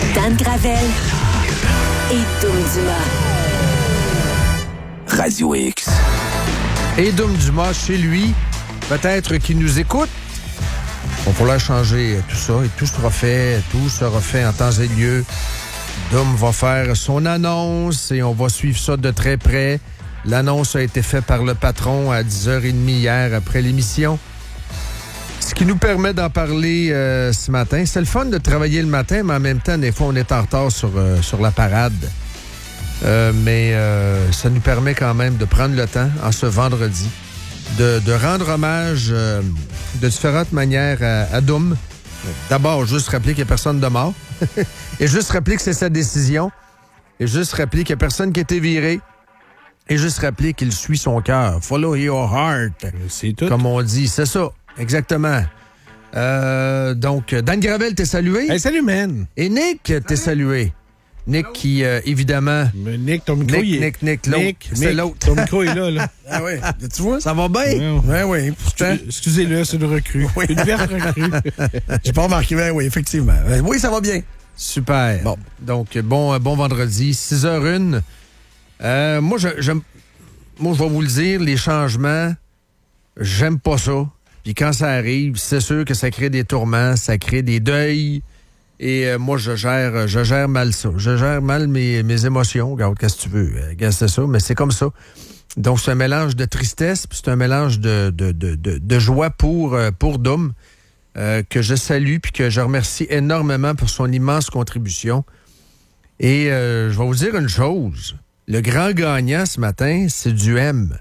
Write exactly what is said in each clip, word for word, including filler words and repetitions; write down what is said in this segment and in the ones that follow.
Dan Gravel et Dom Dumas. Radio X. Et Dom Dumas chez lui, peut-être qu'il nous écoute. Il va falloir changer tout ça et tout sera fait, tout sera fait en temps et lieu. Dom va faire son annonce et on va suivre ça de très près. L'annonce a été faite par le patron à dix heures trente hier après l'émission. Ce qui nous permet d'en parler euh, ce matin. C'est le fun de travailler le matin, mais en même temps, des fois, on est en retard sur, euh, sur la parade. Euh, mais euh, ça nous permet quand même de prendre le temps, en ce vendredi, de, de rendre hommage euh, de différentes manières à, à Dom. D'abord, juste rappeler qu'il n'y a personne de mort. Et juste rappeler que c'est sa décision. Et juste rappeler qu'il n'y a personne qui a été viré. Et juste rappeler qu'il suit son cœur. Follow your heart. C'est tout. Comme on dit. C'est ça. Exactement. Euh, donc, Dan Gravel, t'es salué. Hey, salut, man. Et Nick, t'es salué. Nick qui, euh, évidemment... Mais Nick, ton micro, Nick, il est... Nick, Nick, l'autre. Nick, c'est Nick, l'autre. ton micro est là, là. Ah oui, tu vois? Ça va bien? Ouais, oui, pourtant. Excusez-le, c'est une recrue. Oui. Une verte recrue. J'ai pas remarqué, ben oui, effectivement. Oui, ça va bien. Super. Bon. Donc, bon, bon vendredi, six heures une. Euh, moi, je, j'aime, moi, je vais vous le dire, les changements, j'aime pas ça. Puis quand ça arrive, c'est sûr que ça crée des tourments, ça crée des deuils. Et euh, moi, je gère je gère mal ça. Je gère mal mes, mes émotions. Regarde, qu'est-ce que tu veux? Regarde, c'est ça, mais c'est comme ça. Donc, c'est un mélange de tristesse, puis c'est un mélange de, de, de, de, de joie pour, pour Dom, euh, que je salue, puis que je remercie énormément pour son immense contribution. Et euh, je vais vous dire une chose. Le grand gagnant ce matin, c'est du M.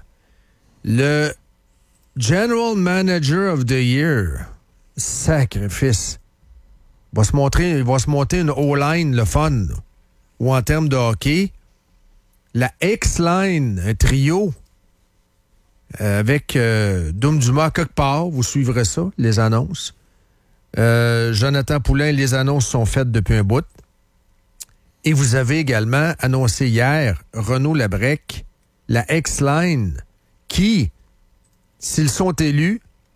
Le General Manager of the Year. Sacrifice. Il va se montrer, il va se monter une O-line, le fun. Là. Ou en termes de hockey, la X-line, un trio, euh, avec euh, Dom Dumas quelque part. Vous suivrez ça, les annonces. Euh, Jonathan Poulain, les annonces sont faites depuis un bout. Et vous avez également annoncé hier Renaud Labrec, la X-line, qui, s'ils sont élus,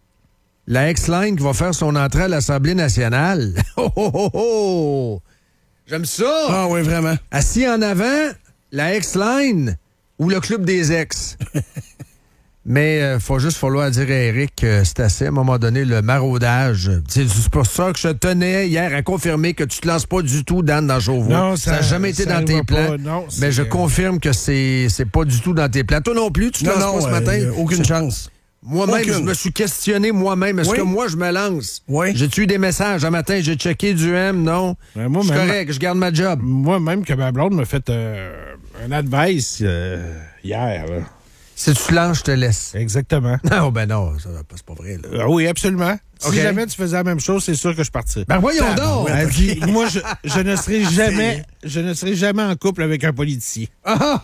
la X-line qui va faire son entrée à l'Assemblée nationale. Oh, oh, oh, oh! J'aime ça! Ah oui, vraiment. Assis en avant, la X-line ou le Club des Ex. Mais il euh, faut juste falloir dire à Eric que c'est assez, à un moment donné, le maraudage. C'est, c'est pour ça que je tenais hier à confirmer que tu te lances pas du tout, Dan, dans Chauveau. Non, ça n'a ça- jamais été ça dans tes va plans. pas, non, mais c'est- je confirme que c'est, c'est pas du tout dans tes plans. Toi non plus, tu te Non, lances non, pas ce euh, matin? aucune chance. Moi-même, Aucune. je me suis questionné moi-même. Est-ce Oui. que moi, je me lance? Oui. J'ai-tu eu des messages un matin? J'ai checké du M? Non. Ouais, moi, je suis même- correct, je garde ma job. Moi, même que ma blonde m'a fait euh, un advice euh, hier. Là. Si tu te lances, je te laisse. Exactement. Non, ben non, ça, c'est pas vrai. Là. Ah oui, absolument. Si OK. jamais tu faisais la même chose, c'est sûr que je partirais. Ben voyons donc! Elle dit, moi, je, je ne serai jamais, je ne serai jamais en couple avec un politicien. Ah ah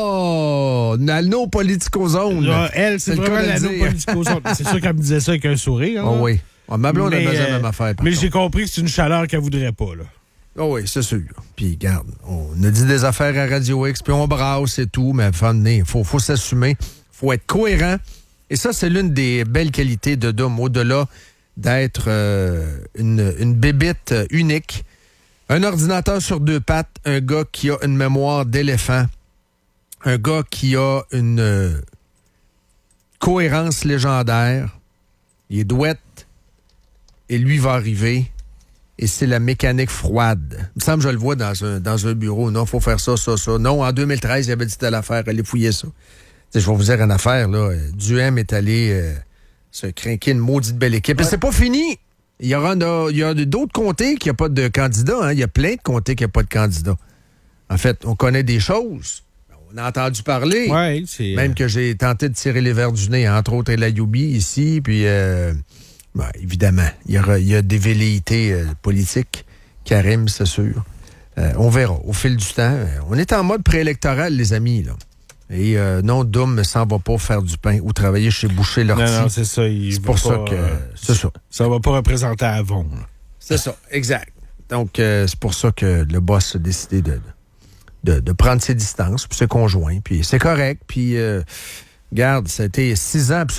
oh! La no politicozone. Là, elle, c'est, C'est le vraiment cas de la le dire. non-politicosone. C'est sûr qu'elle me disait ça avec un sourire. Oh hein. oui. Ah, ma blonde, elle Mais, n'a jamais euh, ma affaire. par Mais contre. j'ai compris que c'est une chaleur qu'elle voudrait pas, là. Oh oui, c'est sûr. Puis, garde, on a dit des affaires à Radio X, puis on brasse et tout, mais il faut, faut s'assumer. Il faut être cohérent. Et ça, c'est l'une des belles qualités de Dom, au-delà d'être euh, une, une bébite unique. Un ordinateur sur deux pattes, un gars qui a une mémoire d'éléphant, un gars qui a une euh, cohérence légendaire. Il est douette, et lui va arriver. Et c'est la mécanique froide. Il me semble que je le vois dans un, dans un bureau. Non, il faut faire ça, ça, ça. Non, en deux mille treize, il avait dit telle affaire. Allez fouiller ça. T'sais, je vais vous dire une affaire, là. Duhem est allé euh, se crinquer une maudite belle équipe. Ouais. Et c'est pas fini. Il y aura il y a d'autres comtés qui n'ont pas de candidats. Hein. Il y a plein de comtés qui n'ont pas de candidats. En fait, on connaît des choses. On a entendu parler. Ouais, c'est... Même que j'ai tenté de tirer les verres du nez, entre autres, El Ayoubi ici, puis... Euh, ben, évidemment, il y, aura, il y a des velléités euh, politiques qui arrivent, c'est sûr. Euh, on verra au fil du temps. On est en mode préélectoral, les amis, là. Et euh, non, Dom ne s'en va pas faire du pain ou travailler chez Boucher Lortie. Non, non, c'est ça. Il c'est pour va ça pas, que... euh, c'est ça. Ça va pas représenter Avon. là. C'est ça, exact. Donc, euh, c'est pour ça que le boss a décidé de, de, de prendre ses distances, puis ses conjoints, puis c'est correct. Puis, euh, regarde, ça a été six ans,